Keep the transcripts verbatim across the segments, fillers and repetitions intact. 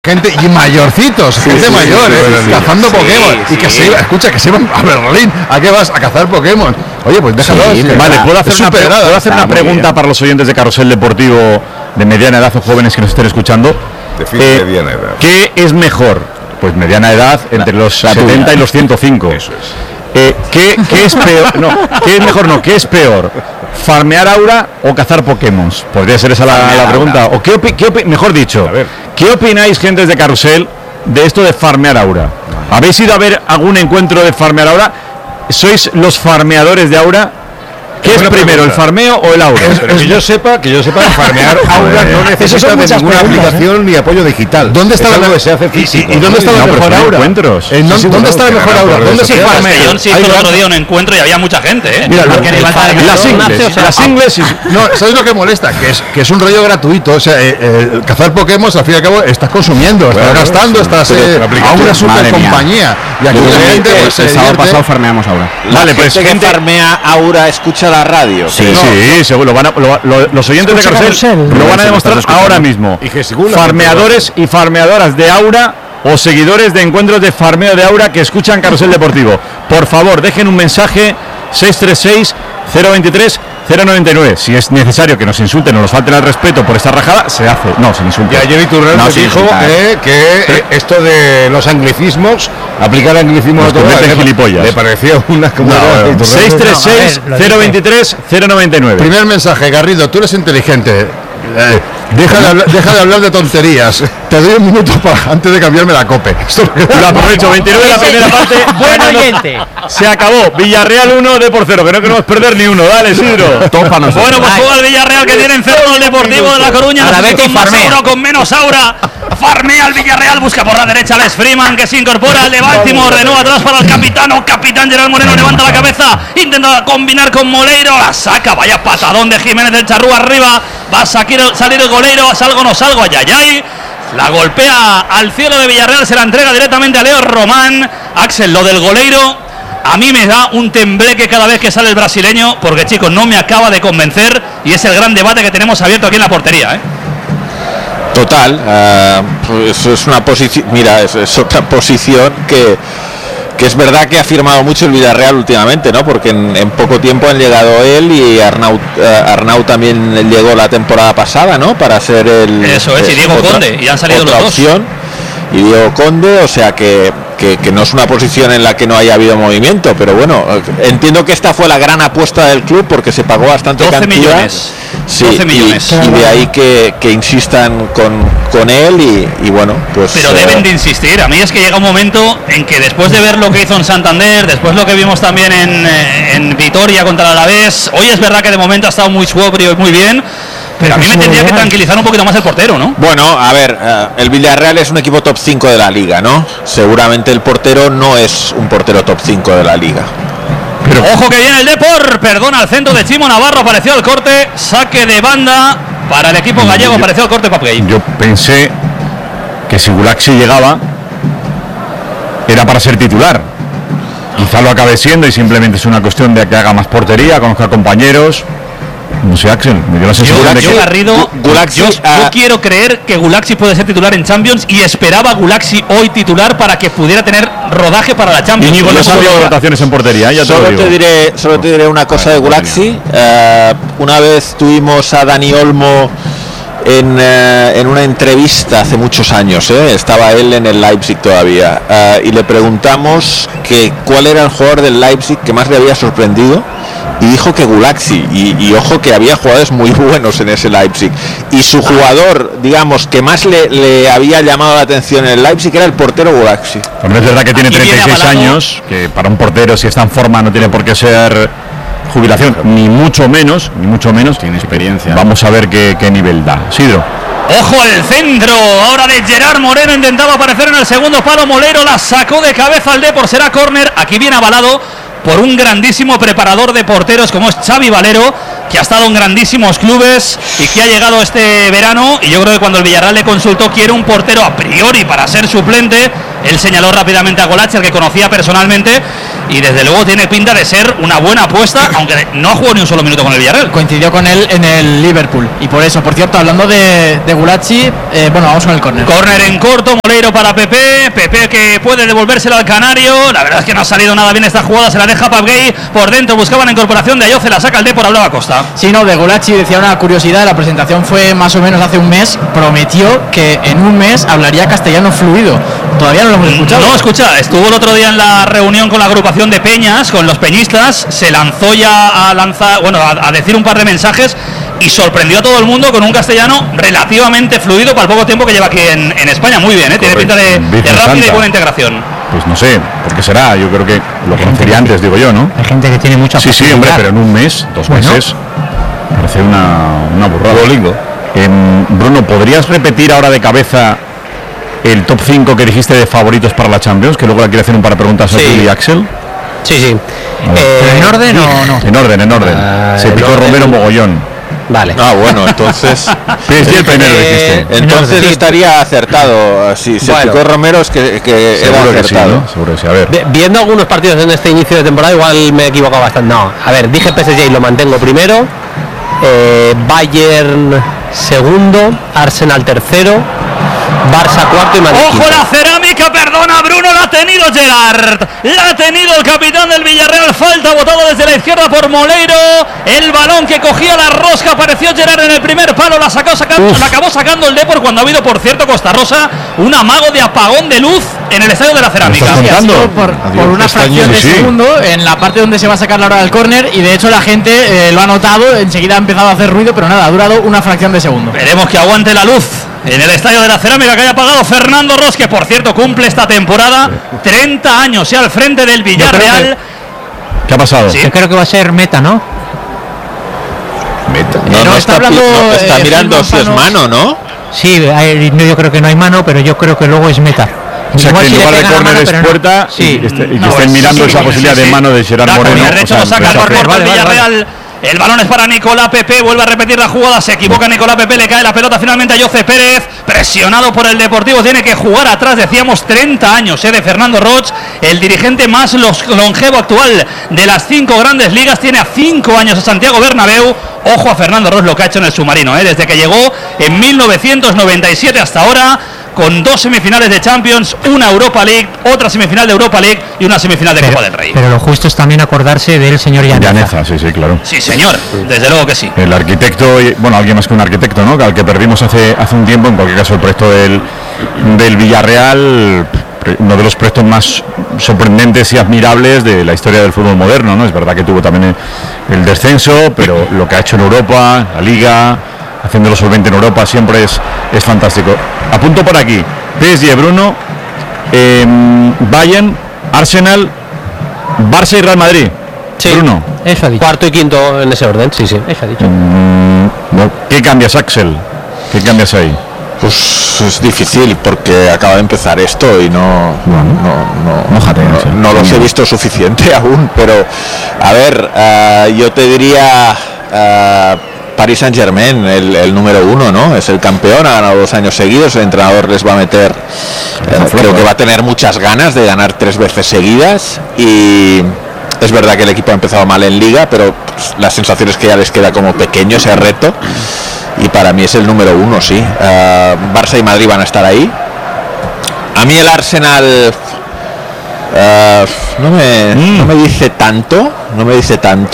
gente y mayorcitos, sí, gente sí, mayor, sí, eh, sí, cazando sí, Pokémon sí, y que sí. se iba, escucha, que se iban a Berlín, ¿a qué vas? A cazar Pokémon. Oye, pues déjalo. Sí, sí, vale, ¿puedo hacer una, pre- ¿puedo hacer una pregunta bien para los oyentes de Carrusel Deportivo de mediana edad o jóvenes que nos estén escuchando? De eh, mediana edad. ¿Qué es mejor? Pues mediana edad entre los la setenta tuya. Y los ciento cinco. Eso es. Eh, ¿qué, ¿Qué es peor? No, ¿qué es mejor? No, ¿qué es peor? ¿Farmear aura o cazar Pokémon? ¿Podría ser esa la, la pregunta? ¿O qué, opi- qué opi- mejor dicho, a ver, ¿qué opináis, gentes de Carrusel, de esto de farmear aura? ¿Habéis ido a ver algún encuentro de farmear aura? ¿Sois los farmeadores de aura? ¿Qué es primero, pregunta. el farmeo o el aura? Es, es, que yo sepa, que yo sepa, farmear aura no necesita de ninguna aplicación ¿eh? ni apoyo digital. ¿Dónde está la se hace físico? ¿Y, y dónde está la no, mejor aura? Encuentros. ¿En dónde, ¿dónde está la mejor aura? ¿Dónde se farmea? Yo sí hizo el otro día un encuentro y había mucha gente, ¿eh? Mira, lo que las ingles, las ingles, no, ¿sabes lo que molesta? Que es que es un rollo gratuito, o sea, eh, eh, cazar Pokémon al fin y al cabo estás consumiendo, estás bueno, gastando, estás eh, a una super compañía y aquí la gente pues el sábado pasado farmeamos aura. Vale, pues gente farmea aura escucha la radio. Sí, sí, seguro. Van a, lo, lo, los oyentes de Carrusel, Carrusel lo van a demostrar ahora mismo. Farmeadores y farmeadoras de aura o seguidores de encuentros de farmeo de aura que escuchan Carrusel Deportivo. Por favor, dejen un mensaje seis tres seis, cero dos tres, cero nueve nueve. Si es necesario que nos insulten o nos falten al respeto por esta rajada, se hace. No, sin insultar. Ya Jerry Turrell no, nos dijo eh, que eh, esto de los anglicismos, aplicar anglicismos a todo en gilipollas. Le pareció una como no, seis tres seis, cero dos tres, cero nueve nueve. Primer mensaje, Garrido, tú eres inteligente. Eh, deja, de hablar, deja de hablar de tonterías. Te doy un minuto para antes de cambiarme la cope. Lo aprovecho, veintinueve la primera parte. Buen oyente. Se acabó. Villarreal uno, Depor cero, que no queremos perder ni uno. Dale, Isidro. Bueno, pues juega el Villarreal que tiene en cero el Deportivo de La Coruña. Ahora vete con más aura, con menos aura. Farmea el Villarreal, busca por la derecha Les Freeman que se incorpora al de Baltimore, de nuevo atrás para el capitano, capitán Gerard Moreno levanta la cabeza, intenta combinar con Moleiro, la saca, vaya patadón de Jiménez del Charrúa arriba, va a salir, salir el goleiro, salgo no salgo, ayayay, la golpea al cielo de Villarreal, se la entrega directamente a Leo Román. Axel, lo del goleiro a mí me da un tembleque cada vez que sale el brasileño, porque chicos, no me acaba de convencer y es el gran debate que tenemos abierto aquí en la portería, ¿eh? Total, uh, eso es una posición, mira, es, es otra posición que, que es verdad que ha firmado mucho el Villarreal últimamente, ¿no? Porque en, en poco tiempo han llegado él y Arnau, uh, Arnau también llegó la temporada pasada, ¿no? Para ser el... Eso es, y Diego otra, Conde, y han salido otra los opción, dos. Y Diego Conde, o sea que, que, que no es una posición en la que no haya habido movimiento, pero bueno, entiendo que esta fue la gran apuesta del club porque se pagó bastante doce cantidad. Millones. Sí, doce millones. Y, y de ahí que, que insistan con, con él y, y bueno, pues... Pero eh, deben de insistir. A mí es que llega un momento en que después de ver lo que hizo en Santander, después lo que vimos también en, en Vitoria contra el Alavés, hoy es verdad que de momento ha estado muy sobrio y muy bien, pero a mí me tendría que tranquilizar un poquito más el portero, ¿no? Bueno, a ver, uh, el Villarreal es un equipo top cinco de la liga, ¿no? Seguramente el portero no es un portero top cinco de la liga. Pero ojo que viene el Depor, perdona, al centro de Chimo Navarro, apareció el corte, saque de banda para el equipo gallego, apareció el corte Papgay. Yo pensé que si Gulaxi llegaba era para ser titular. Quizá lo acabe siendo y simplemente es una cuestión de que haga más portería, conozca compañeros. No sé, Axel, yo no sé yo, si yo, que... Garrido, Gulaxi, yo, uh, yo quiero creer que Gulaxi puede ser titular en Champions y esperaba Gulaxi hoy titular para que pudiera tener rodaje para la Champions. Y no sabía rotaciones en portería, ya solo te, te diré, solo te diré una cosa de Gulaxi. Uh, una vez tuvimos a Dani Olmo en, uh, en una entrevista hace muchos años, ¿eh? Estaba él en el Leipzig todavía, uh, y le preguntamos que cuál era el jugador del Leipzig que más le había sorprendido. Y dijo que Gulaxi, y, y ojo que había jugadores muy buenos en ese Leipzig, y su jugador, digamos, que más le, le había llamado la atención en el Leipzig era el portero Gulaxi. Hombre, es verdad que tiene treinta y seis años, que para un portero si está en forma no tiene por qué ser jubilación, ni mucho menos, ni mucho menos, tiene experiencia. Vamos a ver qué, qué nivel da. Sidro. Ojo al centro, ahora de Gerard Moreno, intentaba aparecer en el segundo palo, Molero la sacó de cabeza al Depor, será córner, aquí viene avalado por un grandísimo preparador de porteros como es Xavi Valero, que ha estado en grandísimos clubes y que ha llegado este verano, y yo creo que cuando el Villarreal le consultó quiere un portero a priori para ser suplente, Él señaló rápidamente a Golachi, al que conocía personalmente, y desde luego tiene pinta de ser una buena apuesta, aunque no ha jugado ni un solo minuto con el Villarreal. Coincidió con él en el Liverpool, y por eso, por cierto, hablando de, de Gulachi, eh, bueno, vamos con el córner. Córner en corto, Moleiro para Pepe, Pepe que puede devolvérselo al Canario, la verdad es que no ha salido nada bien esta jugada, se la deja Pabgay, por dentro buscaban la incorporación de Ayoce, la saca el Depor, hablaba Costa. Sí, no, de Gulachi decía una curiosidad, la presentación fue más o menos hace un mes, prometió que en un mes hablaría castellano fluido, todavía no lo hemos escuchado. No, escucha, estuvo el otro día en la reunión con la agrupación de Peñas, con los peñistas, se lanzó ya a lanzar, bueno, a, a decir un par de mensajes y sorprendió a todo el mundo con un castellano relativamente fluido para el poco tiempo que lleva aquí en, en España. Muy bien, ¿eh? Tiene pinta de, de rápida y buena integración. Pues no sé, ¿por qué será? Yo creo que lo conocería antes, digo yo, ¿no? Hay gente que tiene mucha Sí, sí, hombre, pero en un mes, dos bueno. meses, parece una, una burrada. Eh, Bruno, ¿podrías repetir ahora de cabeza el top cinco que dijiste de favoritos para la Champions? Que luego le quiero hacer un par de preguntas a sí. Tú y Axel. Sí, sí. Eh, ¿En orden o no? En orden, en orden. Uh, Se picó Romero mogollón. Vale. Ah, bueno, entonces. P S G el primero eh, dijiste. Entonces sí, estaría acertado. Si se bueno, picó Romero es que, que seguro era que acertado. Sí, ¿no? Seguro que sí. A ver. Viendo algunos partidos en este inicio de temporada, igual me he equivocado bastante. No, a ver, dije P S G y lo mantengo primero. Eh, Bayern segundo, Arsenal tercero, Barça cuarto y Madrid. ¡Ojo la cerámica! Perdona, Bruno, la ha tenido Gerard. La ha tenido el capitán del Villarreal. Falta botado desde la izquierda por Moleiro. El balón que cogía la rosca. Apareció Gerard en el primer palo. La sacó sacando, la acabó sacando el Depor cuando ha habido, por cierto, Costa Rosa, un amago de apagón de luz en el estadio de la cerámica. Sí, ha sido por, por una fracción de sí. segundo en la parte donde se va a sacar la hora del córner, y de hecho la gente eh, lo ha notado. Enseguida ha empezado a hacer ruido, pero nada, ha durado una fracción de segundo. Veremos que aguante la luz en el estadio de la cerámica que haya pagado Fernando Ros, que por cierto cumple esta temporada treinta años ya al frente del Villarreal. Que... ¿Qué ha pasado? Sí. Yo creo que va a ser meta, ¿no? Meta. No, no, no está, está, hablando, no, está eh, mirando si es mano, ¿no? Sí, hay, yo creo que no hay mano, pero yo creo que luego es meta. O sea, igual que si en lugar de córner es puerta, no. sí, y, este, y que no, estén mirando sí, esa sí, posibilidad sí, sí. de mano de Gerard Moreno. De hecho, o sea, lo saca el córner del Villarreal. Vale. El balón es para Nicolás Pepe, vuelve a repetir la jugada, se equivoca Nicolás Pepe, le cae la pelota finalmente a José Pérez, presionado por el Deportivo, tiene que jugar atrás, decíamos treinta años eh, de Fernando Roig, el dirigente más longevo actual de las cinco grandes ligas, tiene a cinco años a Santiago Bernabéu. Ojo a Fernando Roig lo que ha hecho en el submarino, eh, desde que llegó en mil novecientos noventa y siete hasta ahora, con dos semifinales de Champions, una Europa League, otra semifinal de Europa League y una semifinal de pero, Copa del Rey. Pero lo justo es también acordarse del señor Llaneza. Llaneza, sí, sí, claro. Sí, señor, desde luego que sí. El arquitecto, y, bueno, alguien más que un arquitecto, ¿no? Al que perdimos hace, hace un tiempo, en cualquier caso el proyecto del, del Villarreal, uno de los proyectos más sorprendentes y admirables de la historia del fútbol moderno, ¿no? Es verdad que tuvo también el, el descenso, pero lo que ha hecho en Europa, la Liga, haciéndolo solvente en Europa, siempre es, es fantástico. Apunto por aquí, P S G, Bruno, eh, Bayern, Arsenal, Barça y Real Madrid. Sí, Bruno. Eso ha dicho. Cuarto y quinto en ese orden, sí, sí, eso ha dicho. Mm, no. ¿Qué cambias, Axel? ¿Qué cambias ahí? Pues es difícil porque acaba de empezar esto y no no no, no, Mójate, no, no, no los he visto suficiente aún, pero a ver, uh, yo te diría uh, Paris Saint-Germain, el, el número uno, ¿no? Es el campeón, ha ganado dos años seguidos, el entrenador les va a meter, eh, creo que va a tener muchas ganas de ganar tres veces seguidas, y es verdad que el equipo ha empezado mal en Liga, pero pues, la sensación es que ya les queda como pequeño ese reto, y para mí es el número uno, sí. Uh, Barça y Madrid van a estar ahí. A mí el Arsenal uh, no, me, mm. no me dice tanto, no me dice tanto.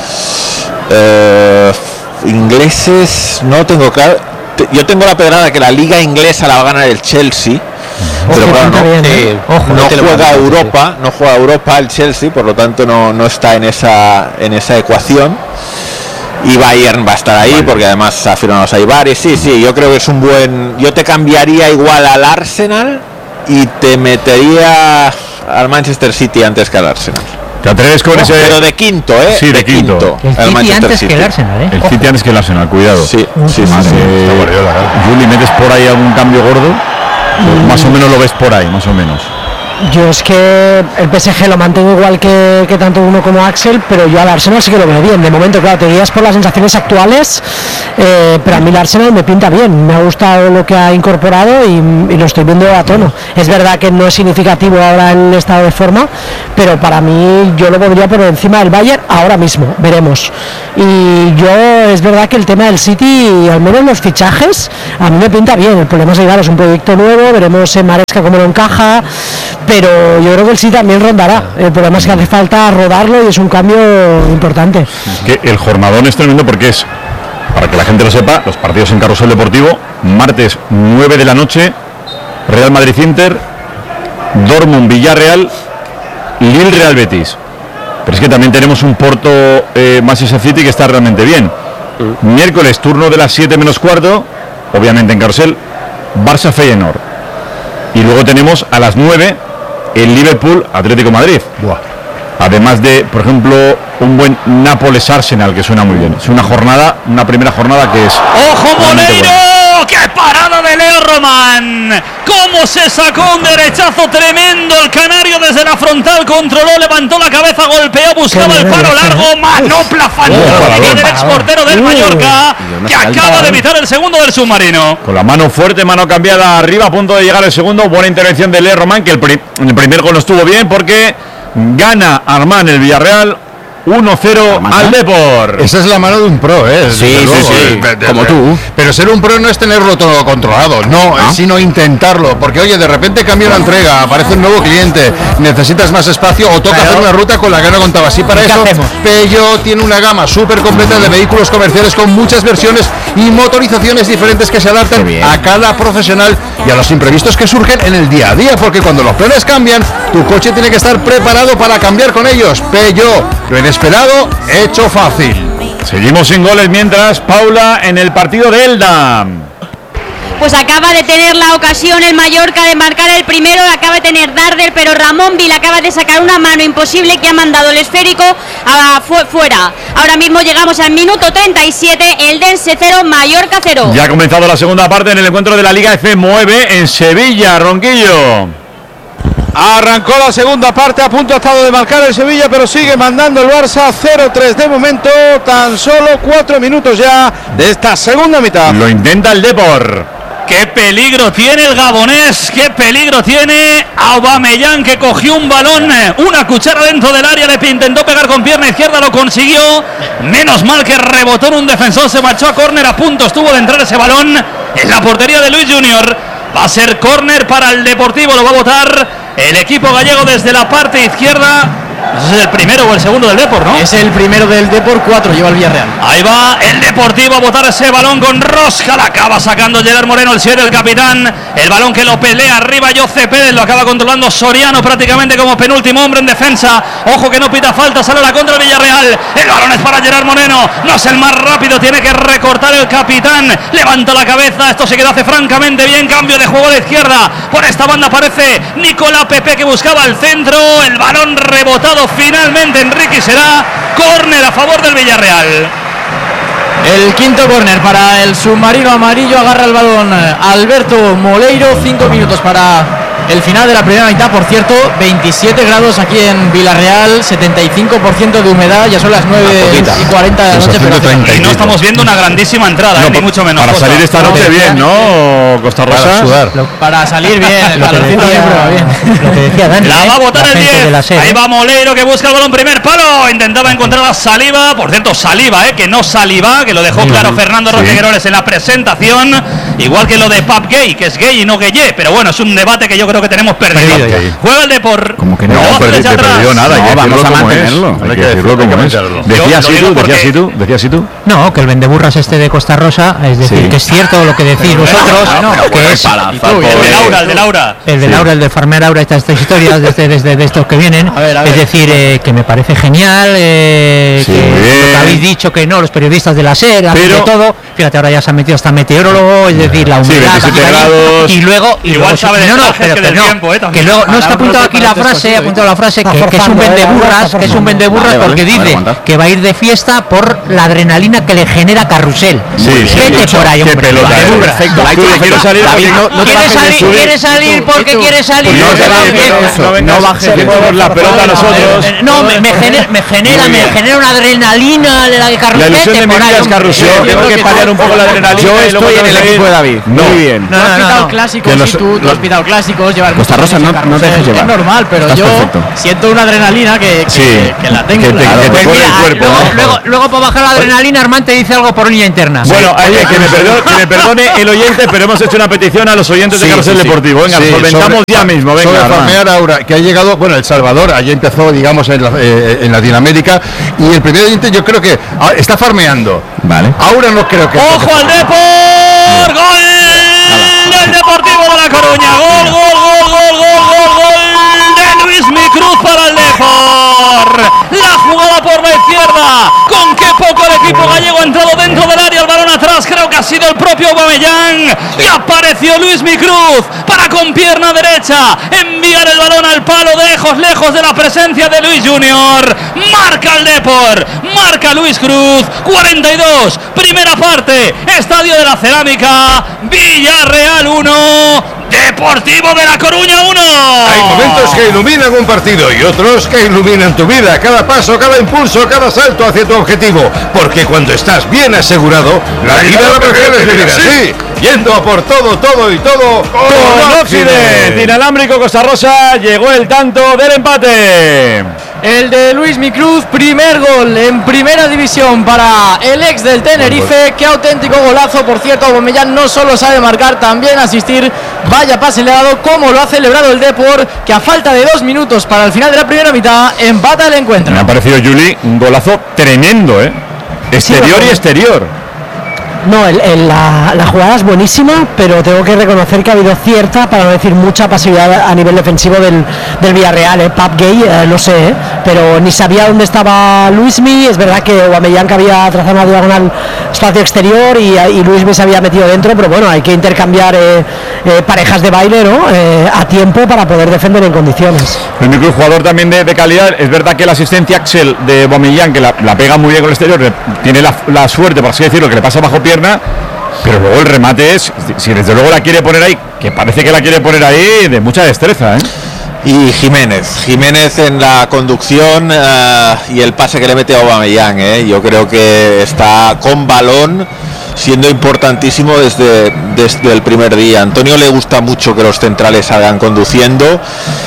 Uh, ingleses no tengo claro. Yo tengo la pedrada que la liga inglesa la va a ganar el Chelsea, pero claro, no, bien, eh, Ojo, no juega Europa, no juega Europa el Chelsea, por lo tanto no, no está en esa en esa ecuación. Y Bayern va a estar ahí, vale, porque además ha firmado a Saibar. Y sí, sí, yo creo que es un buen. Yo te cambiaría igual al Arsenal y te metería al Manchester City antes que al Arsenal. ¿Te atreves con oh, ese? Pero de quinto, ¿eh? Sí, de, de quinto. quinto. El City Manchester antes City. Que el Arsenal, ¿eh? El City Ojo. antes que el Arsenal, cuidado. Sí, sí, sí. Madre, sí, sí. Juli, ¿metes por ahí algún cambio gordo? Mm. Más o menos lo ves por ahí, más o menos. Yo es que el P S G lo mantengo igual que, que tanto uno como Axel, pero yo al Arsenal sí que lo veo bien. De momento, claro, te guías por las sensaciones actuales, eh, pero a mí el Arsenal me pinta bien. Me ha gustado lo que ha incorporado y, y lo estoy viendo a tono. Es verdad que no es significativo ahora en el estado de forma, pero para mí yo lo pondría por encima del Bayern ahora mismo, veremos. Y yo, es verdad que el tema del City, al menos los fichajes, a mí me pinta bien. El problema es que, claro, es un proyecto nuevo, veremos en Maresca cómo lo encaja, pero yo creo que el sí también rondará. El problema es que hace falta rodarlo y es un cambio importante. Que el jornadón es tremendo porque es, para que la gente lo sepa, los partidos en Carrusel Deportivo, martes nueve de la noche, Real Madrid-Inter, Dortmund Villarreal, Lille Real Betis. Pero es que también tenemos un Porto eh, Manchester City que está realmente bien. Miércoles, turno de las siete menos cuarto, obviamente en Carrusel, Barça Feyenoord. Y luego tenemos a las nueve el Liverpool Atlético Madrid. Buah. Además de, por ejemplo, un buen Nápoles Arsenal, que suena muy bien. Es una jornada, una primera jornada que es... ¡Ojo, Moleiro! ¡Qué parada de Leo Román! ¡Cómo se sacó un derechazo tremendo! El canario desde la frontal controló, levantó la cabeza, golpeó, buscaba el palo largo, manopla fantástica del exportero del Mallorca, que acaba de evitar el segundo del submarino. Con la mano fuerte, mano cambiada arriba, a punto de llegar el segundo. Buena intervención de Leo Román, que el, pri el primer gol no estuvo bien porque gana Armán el Villarreal uno cero al Depor. Esa es la mano de un pro, ¿eh? Sí, sí, luego, sí, de, de, como de, tú. Pero ser un pro no es tenerlo todo controlado, no, ¿Ah? sino intentarlo. Porque, oye, de repente cambia una entrega, aparece un nuevo cliente, necesitas más espacio o toca pero, hacer una ruta con la que no contabas. Y para eso, hacemos? Peugeot tiene una gama súper completa de vehículos comerciales con muchas versiones y motorizaciones diferentes que se adaptan a cada profesional y a los imprevistos que surgen en el día a día. Porque cuando los planes cambian, tu coche tiene que estar preparado para cambiar con ellos. Peugeot, lo inesperado, hecho fácil. Seguimos sin goles mientras, Paula, en el partido de Elda. Pues acaba de tener la ocasión el Mallorca de marcar el primero, acaba de tener Darder, pero Ramón Vil acaba de sacar una mano imposible que ha mandado el esférico a fu fuera. Ahora mismo llegamos al minuto treinta y siete, Eldense cero, Mallorca cero. Ya ha comenzado la segunda parte en el encuentro de la Liga F nueve en Sevilla, Ronquillo. Arrancó la segunda parte, a punto ha estado de marcar el Sevilla, pero sigue mandando el Barça cero tres de momento, tan solo cuatro minutos ya de esta segunda mitad. Lo intenta el Depor. ¡Qué peligro tiene el gabonés! ¡Qué peligro tiene Aubameyang, que cogió un balón, una cuchara dentro del área, le intentó pegar con pierna izquierda, lo consiguió. Menos mal que rebotó en un defensor, se marchó a córner, a punto estuvo de entrar ese balón en la portería de Luis Junior. Va a ser córner para el Deportivo, lo va a botar el equipo gallego desde la parte izquierda. ¿Ese es el primero o el segundo del Depor, no? Es el primero del Depor, cuatro lleva el Villarreal. Ahí va el Deportivo a botar ese balón con rosca, la acaba sacando Gerard Moreno, el siete, el capitán. El balón que lo pelea arriba, Jose Pérez, lo acaba controlando Soriano prácticamente como penúltimo hombre en defensa. Ojo que no pita falta, sale la contra el Villarreal. El balón es para Gerard Moreno, no es el más rápido, tiene que recortar el capitán. Levanta la cabeza, esto se queda hace francamente bien, cambio de juego a la izquierda. Por esta banda aparece Nicolás Pepe, que buscaba el centro, el balón rebotado finalmente Enrique, será córner a favor del Villarreal. El quinto córner para el submarino amarillo, agarra el balón Alberto Moleiro, cinco minutos para el final de la primera mitad. Por cierto, veintisiete grados aquí en Villarreal, setenta y cinco por ciento de humedad, ya son las nueve y cuarenta de la noche, pero y no estamos viendo una grandísima entrada, no, eh, ni mucho menos. Para Costa. salir esta noche no, bien, ¿no, Costa Rosa? Para sudar. Lo, para salir bien, el calorcito decía, bien. Lo que decía Dani, la va a botar el diez, ahí va Moleiro, que busca el balón, primer palo, intentaba encontrar a Saliba, por cierto Saliba, eh, que no Saliba, que lo dejó sí, claro Fernando sí. Roquegueroles en la presentación, igual que lo de Pap Gay, que es gay y no gay, pero bueno, es un debate que yo creo que tenemos perdido. perdido Juega el Depor. Como que no, no perdi te perdió nada, no, vamos a mantenerlo. Hay que decirlo como es. Decías si tú, decías si tú, decías si tú. No, que el vendeburras este de Costa Rosa, es decir, sí. que es cierto lo que decís vosotros, no, no, que es el de Laura, el de Laura. El de Laura, el de farmear Laura, estas, estas historias desde, desde de estos que vienen, a ver, a ver. Es decir, eh, que me parece genial, eh, sí, que lo que habéis dicho que no, los periodistas de la SER, hacen de todo, fíjate, ahora ya se han metido hasta meteorólogo, es decir, la humedad. Sí, veintisiete grados. Y luego, y Igual luego sabe de no, no, trajes pero que que del no, tiempo, eh, que también. luego, no está apuntado aquí la frase, ha apuntado la frase que, que es un vendeburras, que es un vendeburras Vale, vale, porque a ver, dice aguanta. que va a ir de fiesta por la adrenalina que le genera Carrusel. Sí, sí, Vete dicho, por ahí, qué hombre. pelota, Vale, eh. burra. Perfecto, Tú, ¿quieres salir? David, no, no te ¿Quiere bajes de salir, subir. quiere salir porque quiere salir? No, Porque no, va a no, fiesta. no, vengas, no bajes que de por la pelota a nosotros. No, me, me genera, me genera, me genera una adrenalina de la de La Carrusel. ilusión de vete mi por vida ahí, es hombre. Carrusel. Tengo que paliar un poco la adrenalina. Yo y luego estoy en el tengo que equipo de ir. David. No. Muy bien. No, has no, pitado no. clásicos Que los- y tú, tú has los- pitado clásicos, llevar Costa muchos Rosa años no- en no te dejes carrusel, llevar. es normal, pero Estás yo perfecto. siento una adrenalina que, que, Sí. que la tengo. Que te- claro. que te Pues pone mira, el cuerpo, luego, ¿no? luego, luego para bajar la adrenalina, Armán te dice algo por línea interna. Bueno, oye, que me, perdone, que me perdone el oyente, pero hemos hecho una petición a los oyentes de Sí, Carrusel sí, sí. Deportivo. Venga, Sí, lo solventamos sobre- ya mismo. Venga, sobre Armán. farmear ahora, que ha llegado, bueno, El Salvador, allí empezó, digamos, en, la, eh, en Latinoamérica, y el primer oyente yo creo que ah, está farmeando. Vale. Ahora no creo que... ¡Ojo al Depor! ¡Gol del Deportivo de La Coruña! ¡Gol, gol, gol, gol, gol, gol, gol de Luismi Cruz para el Depor! La jugada por la izquierda. Con qué poco el equipo gallego ha entrado dentro del área, el balón atrás, creo que ha sido el propio Aubameyang. Y apareció Luismi Cruz para con pierna derecha enviar el balón al palo, lejos, lejos de la presencia de Luis Junior. Marca el Depor, marca Luis Cruz. cuarenta y dos, primera parte, Estadio de la Cerámica, Villarreal uno, Deportivo de La Coruña uno. Hay momentos que iluminan un partido y otros que iluminan tu vida. Cada paso, cada impulso, cada salto hacia tu objetivo. Porque cuando estás bien asegurado, la vida la prefieres vivir así. Yendo a por todo, todo y todo Con Occident, inalámbrico Costa Rosa, llegó el tanto del empate. El de Luis Micruz, primer gol en primera división para el ex del Tenerife. Qué auténtico golazo, por cierto. Aubameyang no solo sabe marcar, también asistir. Vaya pase le ha dado, como lo ha celebrado el Depor, que a falta de dos minutos para el final de la primera mitad empata el encuentro. Me ha parecido, Juli, un golazo tremendo, ¿eh? Exterior y exterior. No, el, el- la, la jugada es buenísima, pero tengo que reconocer que ha habido cierta, para no decir mucha pasividad a nivel defensivo del, del Villarreal, ¿eh? Pap Gay, eh, no sé, ¿eh? Pero ni sabía dónde estaba Luismi. Es verdad que Aubameyang había trazado una diagonal espacio exterior y, y Luismi se había metido dentro, pero bueno, hay que intercambiar eh, eh, parejas de baile, ¿no? Eh, a tiempo para poder defender en condiciones. El micro jugador también de, de calidad. Es verdad que la asistencia Axel de Aubameyang, que la, la pega muy bien con el exterior, le- tiene la, la suerte, por así decirlo, que le pasa bajo pierna, pero luego el remate es, si desde luego la quiere poner ahí, que parece que la quiere poner ahí, de mucha destreza, ¿eh? Y Jiménez, Jiménez en la conducción eh, y el pase que le mete a Aubameyang, ¿eh? Yo creo que está con balón, siendo importantísimo desde, desde el primer día. A Antonio le gusta mucho que los centrales salgan conduciendo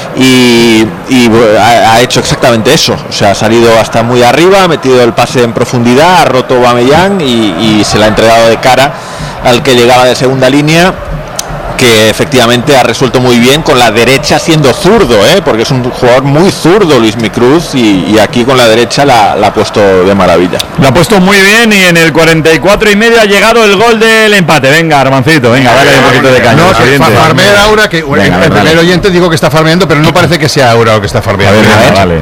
y, y ha, ha hecho exactamente eso. O sea, ha salido hasta muy arriba, ha metido el pase en profundidad, ha roto Aubameyang y, y se la ha entregado de cara al que llegaba de segunda línea, que efectivamente ha resuelto muy bien con la derecha, siendo zurdo, ¿eh? Porque es un jugador muy zurdo Luismi Cruz, y, y aquí con la derecha la, la ha puesto de maravilla. Lo ha puesto muy bien y en el cuarenta y cuatro y medio ha llegado el gol del empate. Venga, Armancito, venga, dale un poquito de caña. No, que siguiente. fa- farmear Aura, que Venga, el, a ver, el primer dale. oyente digo que está farmeando, pero no parece que sea Aura lo que está farmeando. A ver, venga, vale.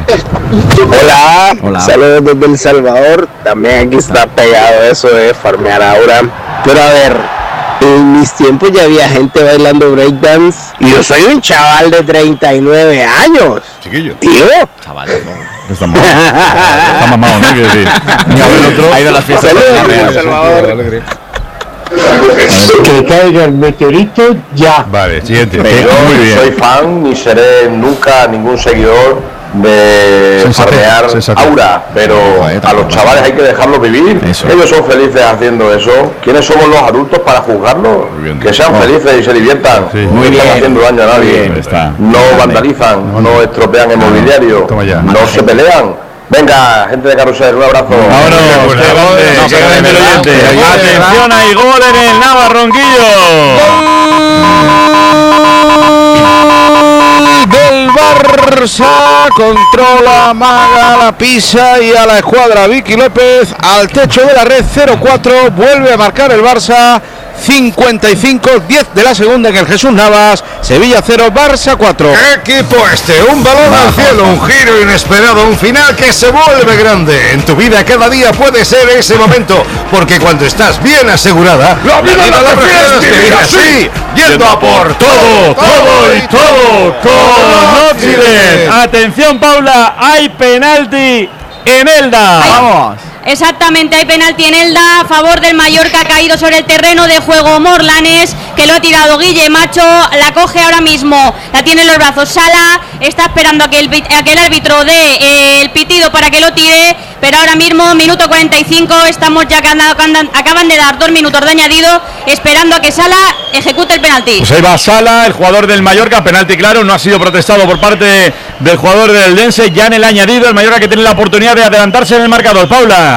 Hola, Hola. saludos desde El Salvador. También aquí está pegado eso de farmear ahora. Pero a ver, en mis tiempos ya había gente bailando breakdance y yo soy un chaval de treinta y nueve años. Chiquillo. Tío. Está mamado. Está mamado, ¿no? Quiero decir. Mira, el otro. Ha ido a las fiestas. Saludos desde El Salvador. Que caiga el meteorito ya. Vale, siguiente. Venga, muy bien. soy fan ni seré nunca ningún seguidor de Sensatez, farmear sensatez. Aura, pero Joder, a tampoco. los chavales hay que dejarlos vivir. Eso. Ellos son felices haciendo eso. ¿Quiénes somos los adultos para juzgarlos? Muy bien. Que sean Oh. felices y se diviertan. Sí. No Muy están bien. haciendo daño a nadie. bien, está. No vandalizan, no estropean el mobiliario, Toma ya. no se pelean. Venga, gente de Carrusel, un abrazo. Vámonos, Bueno, que bueno, grande, no, que pero grande de el verdad, oyente. pero de Atención, hay gol en el Navarronquillo. Del Barça, controla, amaga, la pisa y a la escuadra Vicky López al techo de la red. Cero cuatro, vuelve a marcar el Barça. cincuenta y cinco, diez de la segunda en el Jesús Navas. Sevilla cero, Barça cuatro. ¿Qué equipo este? Un balón al cielo, un giro inesperado, un final que se vuelve grande. En tu vida cada día puede ser ese momento, porque cuando estás bien asegurada, la vida la, la prefieres vivir así, yendo a por todo, todo y todo con Notchile. Atención, Paula, hay penalti en Elda. Ay. Vamos. Exactamente, hay penalti en Elda a favor del Mallorca, ha caído sobre el terreno de juego Morlanes, que lo ha tirado Guille Macho, la coge ahora mismo, la tiene en los brazos Sala, está esperando a que el, a que el árbitro dé eh, el pitido para que lo tire, pero ahora mismo, minuto cuarenta y cinco, estamos ya que andan, andan, acaban de dar dos minutos de añadido, esperando a que Sala ejecute el penalti. Pues ahí va Sala, el jugador del Mallorca, penalti claro, no ha sido protestado por parte del jugador del Eldense, ya en el añadido, el Mallorca que tiene la oportunidad de adelantarse en el marcador. Paula.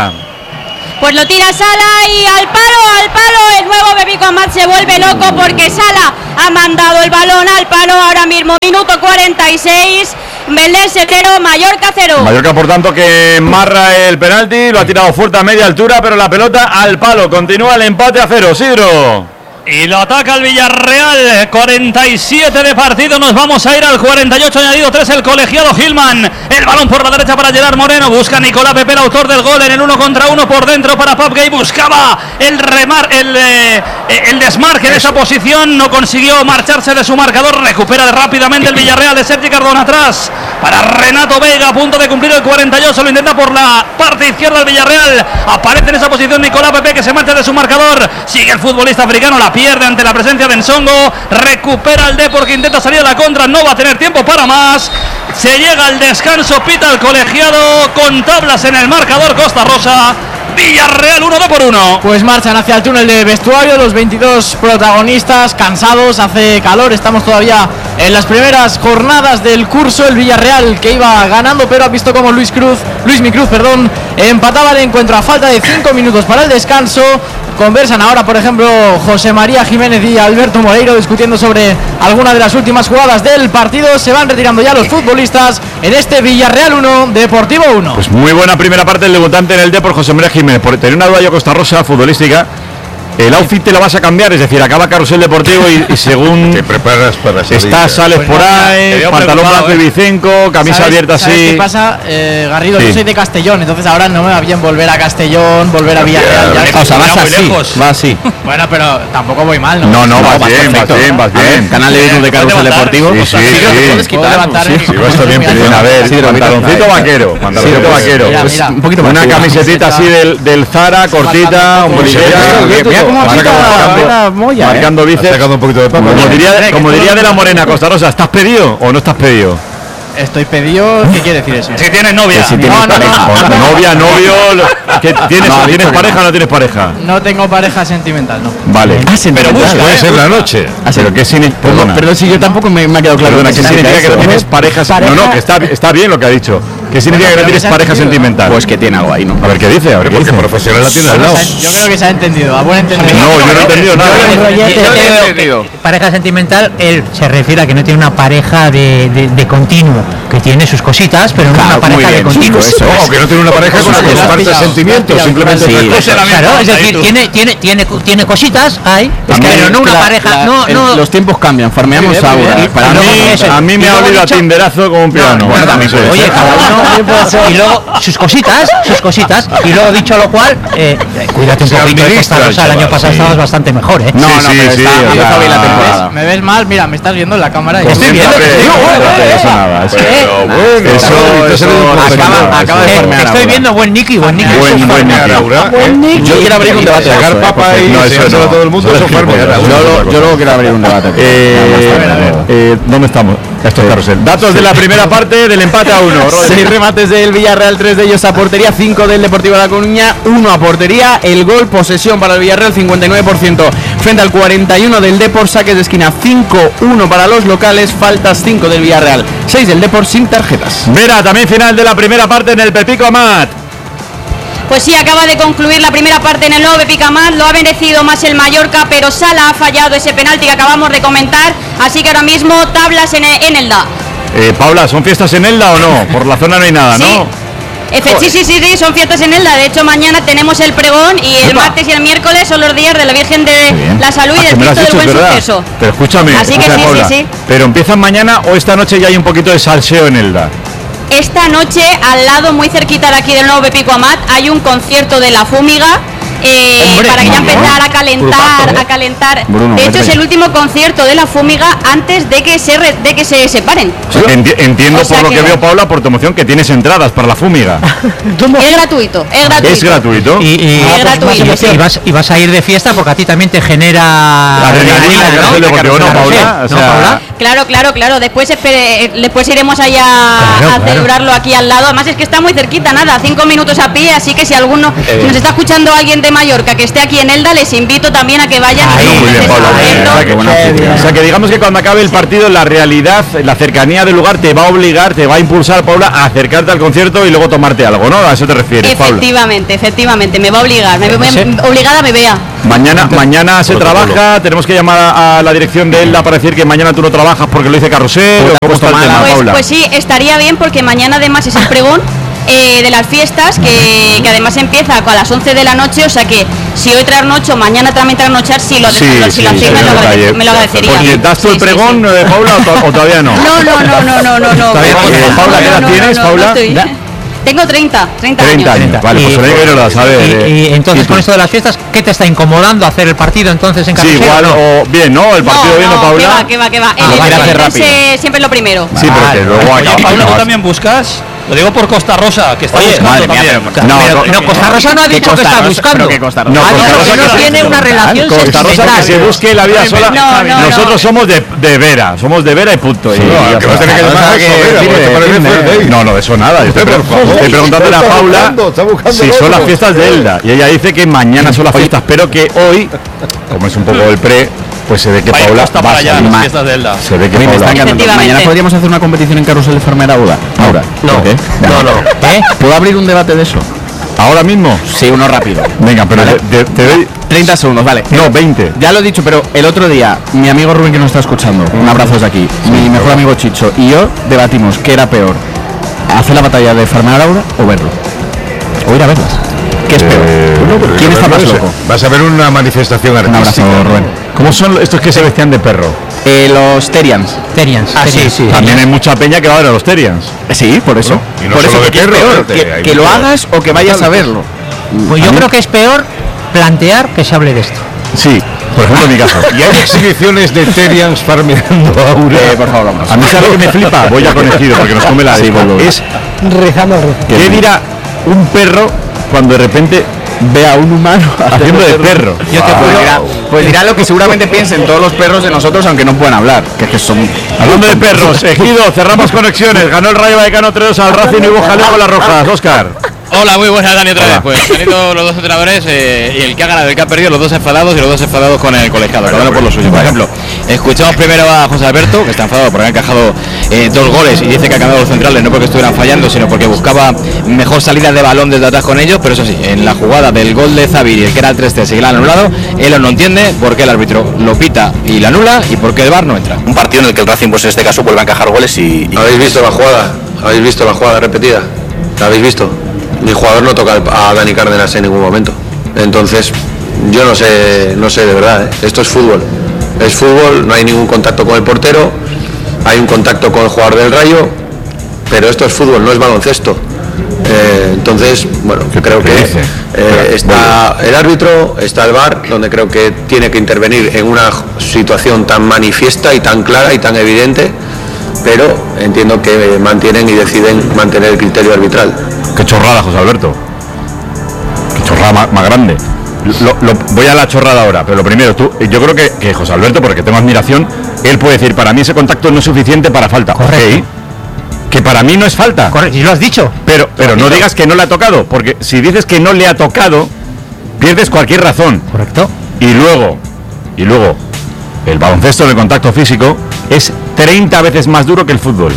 Pues lo tira Sala y al palo, al palo, el nuevo Pepico Amat se vuelve loco porque Sala ha mandado el balón al palo ahora mismo, minuto cuarenta y seis, Beldense cero, Mallorca cero. Mallorca por tanto que marra el penalti, lo ha tirado fuerte a media altura, pero la pelota al palo, continúa el empate a cero, Sidro. Y lo ataca el Villarreal, cuarenta y siete de partido, nos vamos a ir al cuarenta y ocho, añadido tres el colegiado Gilman, el balón por la derecha para Gerard Moreno, busca a Nicolás Pepe, el autor del gol en el uno contra uno por dentro para Pap Gay, buscaba el remar, el, eh, el desmarque en esa posición, no consiguió marcharse de su marcador, recupera rápidamente el Villarreal de Sergi Cardona atrás, para Renato Vega, a punto de cumplir el cuarenta y ocho, lo intenta por la parte izquierda del Villarreal, aparece en esa posición Nicolás Pepe que se marcha de su marcador, sigue el futbolista africano, la pierde ante la presencia de Nsongo, recupera el Depor que intenta salir a la contra, no va a tener tiempo para más, se llega al descanso, pita el colegiado con tablas en el marcador Costa Rosa, Villarreal uno de por uno. Pues marchan hacia el túnel de vestuario los veintidós protagonistas, cansados, hace calor, estamos todavía en las primeras jornadas del curso, el Villarreal que iba ganando, pero ha visto como Luis Cruz, Luis Mi Cruz, perdón, empataba el encuentro a falta de cinco minutos para el descanso. Conversan ahora, por ejemplo, José María Jiménez y Alberto Moreiro discutiendo sobre alguna de las últimas jugadas del partido. Se van retirando ya los futbolistas en este Villarreal uno, Deportivo uno. Pues muy buena primera parte del debutante en el Depor, José María Jiménez. Por tener una duda yo Costa Rosa futbolística, el outfit te lo vas a cambiar, es decir, acaba Carrusel Deportivo y, y según te preparas para salir. Estás, sales pues por ahí, pantalón blanco y Vicenco, camisa ¿Sabes, abierta así. ¿Sabes qué pasa, eh, Garrido? Sí. Yo soy de Castellón, entonces ahora no me va bien volver a Castellón, volver a Villarreal. Ya, ya, o sea, vas así, vas así. Bueno, pero tampoco voy mal, ¿no? No, no, vas, vas bien, vas bien, vas bien. Canal de YouTube de Carrusel Deportivo. Sí, sí, sí. Sí, va está bien, bien. A ver, pantaloncito vaquero, pantaloncito vaquero. Un poquito más. Una camisetita así del Zara, cortita, un bolillera. Mira cómo marcando bíceps, sacando un poquito de papa. Como diría, como diría de la Morena Costa Rosa, ¿estás pedido o no estás pedido? Estoy pedido, ¿qué quiere decir eso? Si tienes novia. Si tienes no, no, pareja. no, no. Novia, novio. ¿Qué, ¿Tienes, no, ¿tienes pareja no. o no tienes pareja? No tengo pareja sentimental, no. Vale. Ah, pero busca, puede ser la noche. Ah, pero ¿qué significa? Perdón, perdón, si yo tampoco me, me ha quedado claro. Perdona, ¿qué significa que no tienes pareja? No, no, que está, está bien lo que ha dicho. ¿Qué significa bueno, que no tienes pareja sentimental? Pues que tiene algo ahí, ¿no? A ver qué dice, a ver qué dice. Porque profesional la tiene al lado. Yo creo que se ha entendido, a buen entendedor. No, yo no he entendido nada. Yo creo que pareja sentimental, él se refiere a que no tiene una pareja de, de, de continuo, que tiene sus cositas, pero no claro, una pareja de continuo. Eso es. No, que no tiene una pareja con la que comparte sentimientos, simplemente sí, claro, es decir, tiene, tiene, tiene, tiene cositas, hay, pero no una la, pareja, la, no, el, no. Los tiempos cambian, farmeamos ahora. Para mí, a mí me ha olido a tinderazo como un piano. Bueno, también puede oye, cada uno, y luego sus cositas, sus cositas, y luego dicho lo cual, eh, cuídate un poquito de Costa Rosa, el año pasado estabas bastante mejor, ¿eh? No, no, sí, sí, está bien la temporada. ¿Me ves mal? Mira, me estás viendo en la cámara. Estoy viendo, eso nada, eso acaba de farmear. Estoy viendo buen Nicky, buen Nicky. Buen, buen Nicky. Yo quiero abrir un debate. Sacar papa y enseñárselo a todo el mundo, eso farmear. Yo luego quiero abrir un debate. ¿Dónde estamos? Esto es Carrusel. Datos de la primera parte del empate a uno. Seis remates del Villarreal, tres de ellos a portería, cinco del Deportivo de La Coruña, uno a portería. El gol, posesión para el Villarreal, cincuenta y nueve por ciento frente al cuarenta y uno del Depor. Saques de esquina, cinco uno para los locales, faltas cinco del Villarreal, seis del Depor sin tarjetas. Mira, también final de la primera parte en el Pepico Amat. Pues sí, acaba de concluir la primera parte en el nuevo Pepico Amat, lo ha merecido más el Mallorca, pero Sala ha fallado ese penalti que acabamos de comentar, así que ahora mismo tablas en, en Elda. Eh, Paula, ¿son fiestas en Elda o no? Por la zona no hay nada, sí. ¿no? Efe, sí, sí, sí, sí, son fiestas en Elda. De hecho, mañana tenemos el pregón y el Epa. martes y el miércoles son los días de la Virgen de la Salud y Ah, del que me lo has Cristo del dicho, Buen es verdad. Suceso. Pero escúchame, Así que escúchame, sí, Paula, sí, sí. ¿pero empiezan mañana o esta noche ya hay un poquito de salseo en Elda? Esta noche, al lado, muy cerquita de aquí del nuevo Pepico Amat, hay un concierto de La Fúmiga. eh, Hombre, para que ya Bruno, empezar a calentar, Brupazo, ¿eh? a calentar. Bruno, de hecho, vete es ya. el último concierto de La Fúmiga antes de que se re- de que se separen. O sea, que enti- entiendo O sea por lo que, que- veo, Paula, por tu emoción, que tienes entradas para la fúmiga. Es gratuito, es gratuito. Es gratuito. Y, y- Es gratuito. y- y vas, y vas a ir de fiesta porque a ti también te genera Adrenalina, ¿no? Carrusel Deportivo, ¿no, Paula? O ¿No, sea, Paula? Claro, claro, claro. Después espere- eh, después iremos allá Claro, a claro. celebrarlo aquí al lado. Además es que está muy cerquita, nada, cinco minutos a pie, así que si alguno Eh, si nos está escuchando alguien de Mallorca que esté aquí en Elda, les invito también a que vayan. y Muy disfruten bien, de ese Paula. momento. O sea, que, o sea, que digamos que cuando acabe el partido, la realidad, la cercanía del lugar te va a obligar, te va a impulsar, Paula, a acercarte al concierto y luego tomarte algo, ¿no? A eso te refieres, Paula. Efectivamente, efectivamente, me va a obligar, me, me- obligada me vea. Mañana, mañana se Protocolo. trabaja, tenemos que llamar a, a la dirección de Elda para decir que mañana tú no trabajas porque lo dice Carrusel, o ¿cómo está el tema, Pues, Paula? pues sí, estaría bien porque mañana además es el pregón eh, de las fiestas que, que además empieza a las once de la noche, o sea que si hoy trasnocho, mañana también trasnochar, si lo, Sí, si sí, lo hacéis sí, me, lo detalle. agrade- me lo agradecería. Porque ¿das tú el Sí, sí, pregón, sí. eh, Paula, o, to- o todavía no? No, no, no, no, no, no, no. Está bien, no, eh, no, Paula, ¿qué edad no, no, tienes, no, no Paula? estoy- Da- Tengo treinta, treinta, treinta años. años, vale, pues el año que viene lo das, a ver. Y, eh, y entonces ¿y tú? con esto de las fiestas, ¿qué te está incomodando hacer el partido entonces en Sí, Carrusel? igual, ¿o no? o bien, ¿no? El partido bien, ¿no, No, que Paula? va, que va, que va. Ah, El vale, el- hacer el- rápido. se- siempre lo primero. Sí, pero que luego Oye, acaba- Paula, ¿tú acabas- también buscas? Lo digo por Costa Rosa, que está Oye, buscando madre mía, también. pero- No, Pero- no, Costa Rosa no ha dicho que está buscando. No, Ah, Costa no, Rosa que no que- tiene una relación Costa Rosa que sentimental. se busque la vida sola. No, no, Nosotros no. somos de, de Vera, somos de Vera y punto. Y- no, y ya que no está. tiene que llamar O sea, eso, Vera, porque te parece dime, fuerte ahí. No, no, de eso nada. Yo estoy, Por pre- favor. estoy preguntándole a Está Paula buscando, está buscando si el son otro. las fiestas de Elda. Y ella dice que mañana son las fiestas, pero que hoy, como es un poco el pre, pues se ve que Vaya Paula costa va para a allá, salir. las fiestas de Elda. Se ve que Uy, me Paula. está encantando. Efectivamente. Mañana podríamos hacer una competición en carrusel de Fermera Aura. Ahora. No, ¿Por qué? no, no. ¿Eh? ¿Puedo abrir un debate de eso? ¿Ahora mismo? Sí, uno rápido. Venga, pero Vale. te, te doy... treinta segundos, vale. No, veinte. Ya lo he dicho, pero el otro día, mi amigo Rubén, que nos está escuchando, un abrazo desde aquí, mi mejor amigo Chicho y yo debatimos qué era peor, hacer la batalla de Fermera Aura o verlo. O ir a verlas. ¿Qué es peor? Bueno, ¿Quién está más loco? Vas a ver una manifestación Un abrazo, artística. Rubén. ¿Cómo son estos que se vestían de perro? Eh, los Terians. Terians. Ah, sí, sí. También hay mucha peña que va a ver a los Terians. Sí, por eso. Y no por solo eso, de ¿qué es perro, peor? fíjate, ¿Que, hay que lo mucho- hagas o que vayas a verlo? Pues yo A mí- creo que es peor plantear que se hable de esto. Sí, por ejemplo en mi caso. Y hay exhibiciones de Terians farmeando Aura. Eh, por favor, vamos. A mí sabe lo que me flipa, voy a conocido porque nos come la Sí, disco. boludo. Es Rezando el rezo. qué dirá un perro cuando de repente Ve a un humano haciendo de perro. Yo te puedo dirá, pues dirá lo que seguramente piensen todos los perros de nosotros, aunque no puedan hablar, que es que son... Hablando de perros, Ejido, cerramos conexiones. Ganó el Rayo Vallecano tres dos al Racing y hubo jaleo con las rojas. Óscar. Hola, muy buenas, Dani, otra Hola. vez. Pues han ido los dos entrenadores eh, y el que ha ganado, el que ha perdido, los dos enfadados y los dos enfadados con el colegiado, cada uno por lo suyo. Por ejemplo, escuchamos primero a José Alberto, que está enfadado porque ha encajado eh, dos goles y dice que ha cambiado los centrales no porque estuvieran fallando, sino porque buscaba mejor salida de balón desde atrás con ellos. Pero eso sí, en la jugada del gol de Zaviri, que era el tres tres y que lo han anulado, él no entiende por qué el árbitro lo pita y la anula y por qué el V A R no entra. Un partido en el que el Racing, pues en este caso, vuelve a encajar goles y... y- ¿Habéis visto la jugada? ¿Habéis visto la jugada repetida? ¿La habéis visto? Mi jugador no toca a Dani Cárdenas en ningún momento. Entonces, yo no sé, no sé de verdad, ¿eh? Esto es fútbol. Es fútbol, no hay ningún contacto con el portero, hay un contacto con el jugador del Rayo, pero esto es fútbol, no es baloncesto. Eh, entonces, bueno, yo creo que eh, está el árbitro, está el V A R, donde creo que tiene que intervenir en una situación tan manifiesta y tan clara y tan evidente, pero entiendo que mantienen y deciden mantener el criterio arbitral. Qué chorrada, José Alberto. Qué chorrada más, más grande. Lo- lo- voy a la chorrada ahora, pero lo primero, tú, yo creo que, que José Alberto, porque tengo admiración, él puede decir, para mí ese contacto no es suficiente para falta. Correcto. Ok, que para mí no es falta. Correcto, y lo has dicho. Pero, pero no digas que no le ha tocado, porque si dices que no le ha tocado, pierdes cualquier razón. Correcto. Y luego, y luego, el baloncesto del contacto físico es treinta veces más duro que el fútbol.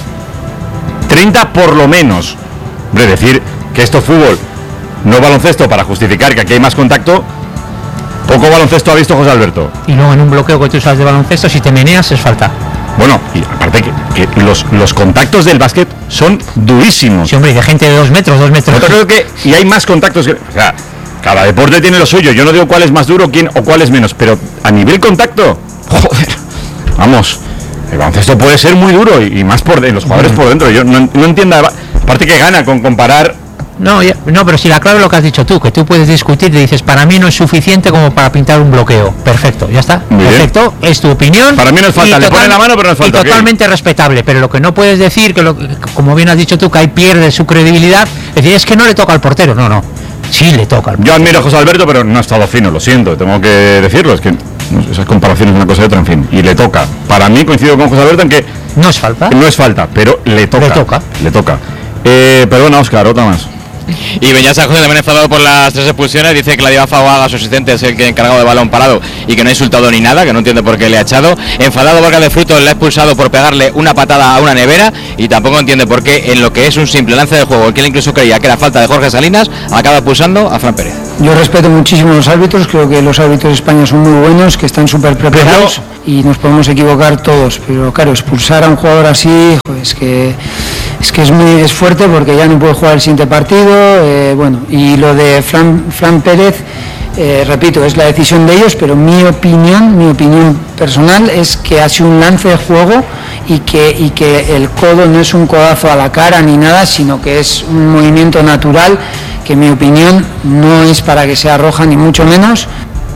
treinta por lo menos. Hombre, decir que esto es fútbol, no baloncesto, para justificar que aquí hay más contacto, poco baloncesto ha visto José Alberto. Y luego en un bloqueo que tú sabes de baloncesto, si te meneas es falta. Bueno, y aparte que que los, los contactos del básquet son durísimos. Sí, hombre, y de gente de dos metros, dos metros. Yo creo que y hay más contactos que, o sea, cada deporte tiene lo suyo. Yo no digo cuál es más duro quién o cuál es menos, pero a nivel contacto, joder, vamos, el baloncesto puede ser muy duro y, y más por de, los jugadores por dentro. Yo no, no entiendo, aparte que gana con comparar. No, ya, no, pero si la clave es lo que has dicho tú, que tú puedes discutir, te dices, para mí no es suficiente como para pintar un bloqueo. Perfecto, ya está. Muy Perfecto, bien. Es tu opinión. Para mí no es falta, le ponen la mano, pero no es falta. Y totalmente okay. respetable, pero lo que no puedes decir, que lo, como bien has dicho tú, que ahí pierde su credibilidad, es decir, es que no le toca al portero. No, no, sí le toca al portero. Yo admiro a José Alberto, pero no ha estado fino, lo siento, tengo que decirlo, es que esas comparaciones una cosa y otra, en fin, y le toca. Para mí coincido con José Alberto en que no es falta. No es falta, pero le toca. Le toca. Le toca. Eh, perdona, Óscar, otra más. Y Beñat San José también enfadado por las tres expulsiones, dice que la Diva Faguaga, su asistente, es el que encargado de balón parado y que no ha insultado ni nada, que no entiende por qué le ha echado. Enfadado Vargas de Frutos le ha expulsado por pegarle una patada a una nevera y tampoco entiende por qué en lo que es un simple lance de juego, el que él incluso creía que era falta de Jorge Salinas, acaba expulsando a Fran Pérez. Yo respeto muchísimo a los árbitros, creo que los árbitros de España son muy buenos, que están súper preparados y nos podemos equivocar todos, pero claro, expulsar a un jugador así, pues que es que es muy es fuerte porque ya no puede jugar el siguiente partido, eh, bueno, y lo de Fran, Fran Pérez, eh, repito, es la decisión de ellos, pero mi opinión, mi opinión personal es que ha sido un lance de juego y que, y que el codo no es un codazo a la cara ni nada, sino que es un movimiento natural, que en mi opinión no es para que sea roja ni mucho menos.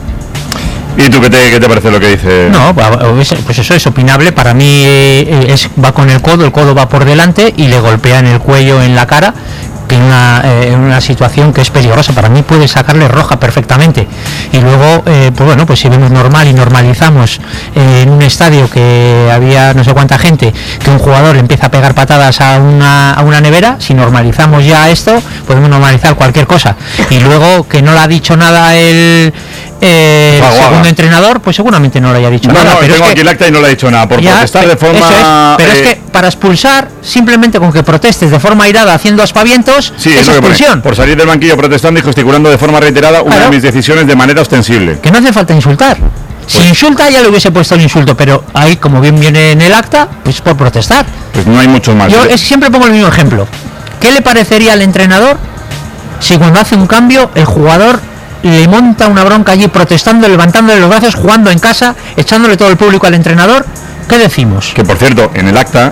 ¿Y tú qué te, qué te parece lo que dice? No, pues eso es opinable. Para mí es, va con el codo, el codo va por delante y le golpea en el cuello, en la cara, en una, eh, en una situación que es peligrosa. Para mí puede sacarle roja perfectamente. Y luego, eh, pues bueno, pues si vemos normal y normalizamos eh, en un estadio que había no sé cuánta gente, que un jugador empieza a pegar patadas a una, a una nevera, si normalizamos ya esto, podemos normalizar cualquier cosa. Y luego que no le ha dicho nada el... Eh, el segundo entrenador, pues seguramente no le haya dicho no, nada. No, pero tengo es aquí que, el acta y no le ha dicho nada por ya, protestar de forma. Eso es, pero eh, es que para expulsar, simplemente con que protestes de forma airada haciendo aspavientos, sí, es, es expulsión. Por salir del banquillo protestando y gesticulando de forma reiterada una claro. de mis decisiones de manera ostensible. Que no hace falta insultar. Pues, si insulta ya le hubiese puesto el insulto, pero ahí, como bien viene en el acta, pues por protestar. Pues no hay mucho más. Yo es, siempre pongo el mismo ejemplo. ¿Qué le parecería al entrenador si cuando hace un cambio el jugador le monta una bronca allí protestando, levantándole los brazos, jugando en casa, echándole todo el público al entrenador? ¿Qué decimos? Que por cierto, en el acta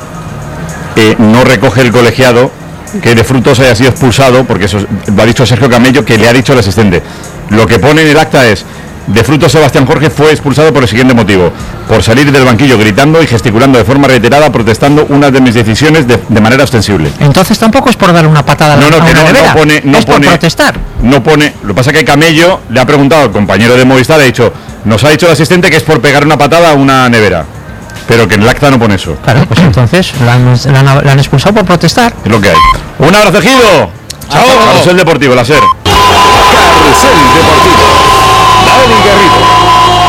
eh, no recoge el colegiado que de Frutos haya sido expulsado, porque eso lo ha dicho Sergio Camello, que le ha dicho el asistente. Lo que pone en el acta es: de Frutos Sebastián Jorge fue expulsado por el siguiente motivo: por salir del banquillo gritando y gesticulando de forma reiterada, protestando una de mis decisiones de, de manera ostensible. Entonces tampoco es por darle una patada no, no, a que una no, nevera, no pone, no es pone, por protestar. No pone, lo que pasa es que Camello le ha preguntado al compañero de Movistar, le ha dicho, nos ha dicho el asistente que es por pegar una patada a una nevera, pero que en el acta no pone eso. Claro, pues entonces la han, la han, la han expulsado por protestar. Es lo que hay. Un abrazo, Gido. Chao. Carrusel Deportivo, la SER. Carrusel Deportivo. Dani Garrido.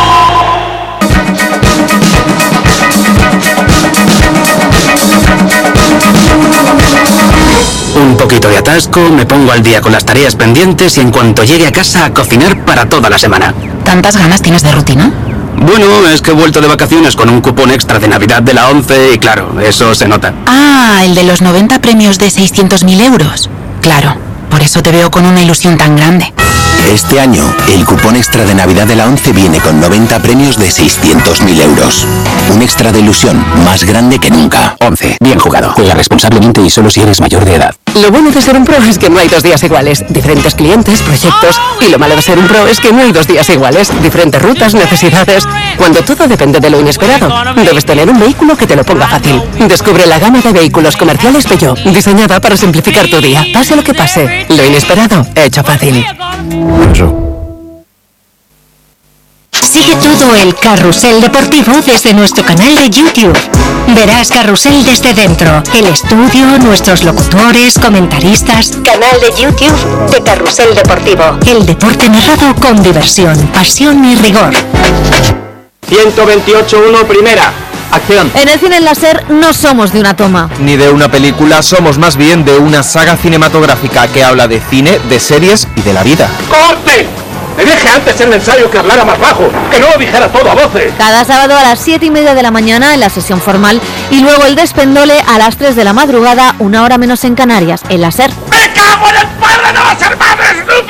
Un poquito de atasco, me pongo al día con las tareas pendientes y en cuanto llegue a casa a cocinar para toda la semana. ¿Tantas ganas tienes de rutina? Bueno, es que he vuelto de vacaciones con un cupón extra de Navidad de la ONCE y claro, eso se nota. Ah, el de los noventa premios de seiscientos mil euros. Claro, por eso te veo con una ilusión tan grande. Este año, el cupón extra de Navidad de la ONCE viene con noventa premios de seiscientos mil euros. Un extra de ilusión más grande que nunca. ONCE, bien jugado. Juega responsablemente y solo si eres mayor de edad. Lo bueno de ser un pro es que no hay dos días iguales. Diferentes clientes, proyectos. Y lo malo de ser un pro es que no hay dos días iguales. Diferentes rutas, necesidades. Cuando todo depende de lo inesperado, debes tener un vehículo que te lo ponga fácil. Descubre la gama de vehículos comerciales Peugeot, diseñada para simplificar tu día. Pase lo que pase, lo inesperado, hecho fácil. Sigue todo el Carrusel Deportivo desde nuestro canal de YouTube. Verás Carrusel desde dentro, el estudio, nuestros locutores, comentaristas. Canal de YouTube de Carrusel Deportivo. El deporte narrado con diversión, pasión y rigor. ciento veintiocho uno primera. Acción. En el cine láser no somos de una toma. Ni de una película, somos más bien de una saga cinematográfica que habla de cine, de series y de la vida. ¡Corte! Le dije antes en el ensayo que hablara más bajo, que no lo dijera todo a voces. Cada sábado a las siete y media de la mañana en la sesión formal y luego el despendole a las tres de la madrugada, una hora menos en Canarias, en la SER. ¡Me cago en el padre de los hermanos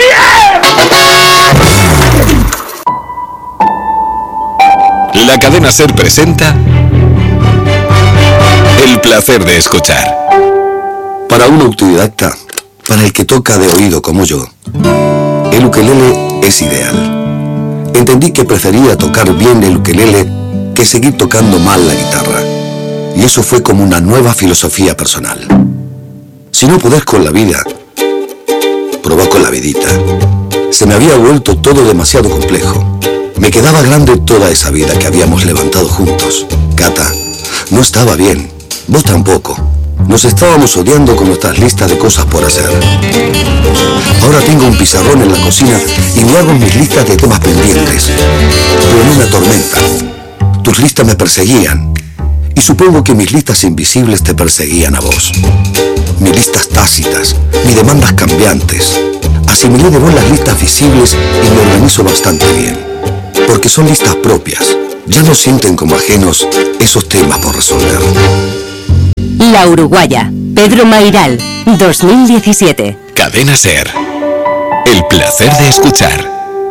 Lumière! La cadena SER presenta El placer de escuchar. Para un autodidacta, para el que toca de oído como yo, el ukelele es ideal. Entendí que prefería tocar bien el ukelele que seguir tocando mal la guitarra. Y eso fue como una nueva filosofía personal. Si no podés con la vida, probá con la vidita. Se me había vuelto todo demasiado complejo. Me quedaba grande toda esa vida que habíamos levantado juntos. Cata, no estaba bien. Vos tampoco. Nos estábamos odiando con nuestras listas de cosas por hacer. Ahora tengo un pizarrón en la cocina y me hago mis listas de temas pendientes. Pero en una tormenta. Tus listas me perseguían. Y supongo que mis listas invisibles te perseguían a vos. Mis listas tácitas, mis demandas cambiantes. Asimilé de vos las listas visibles y me organizo bastante bien. Porque son listas propias. Ya no sienten como ajenos esos temas por resolver. La Uruguaya, Pedro Mairal, dos mil diecisiete. Cadena SER. El placer de escuchar.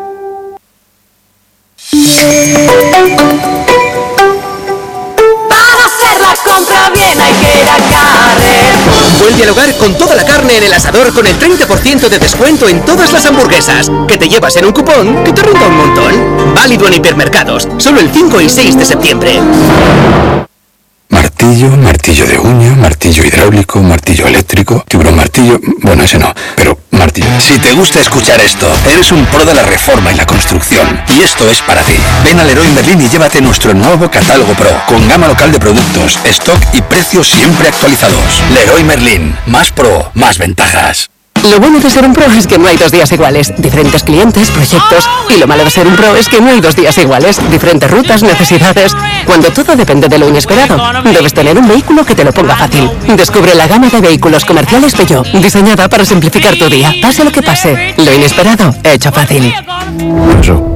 Para hacer la compra bien hay que ir a Carrefour. Vuelve al hogar con toda la carne en el asador con el treinta por ciento de descuento en todas las hamburguesas, que te llevas en un cupón que te rinda un montón. Válido en hipermercados, solo el cinco y seis de septiembre. Martillo, martillo de uña, martillo hidráulico, martillo eléctrico, tiburón martillo, bueno, ese no, pero martillo. Si te gusta escuchar esto, eres un pro de la reforma y la construcción, y esto es para ti. Ven al Leroy Merlin y llévate nuestro nuevo catálogo Pro, con gama local de productos, stock y precios siempre actualizados. Leroy Merlin, más pro, más ventajas. Lo bueno de ser un pro es que no hay dos días iguales. Diferentes clientes, proyectos. Y lo malo de ser un pro es que no hay dos días iguales. Diferentes rutas, necesidades. Cuando todo depende de lo inesperado, debes tener un vehículo que te lo ponga fácil. Descubre la gama de vehículos comerciales Peugeot, diseñada para simplificar tu día. Pase lo que pase, lo inesperado, hecho fácil. Eso.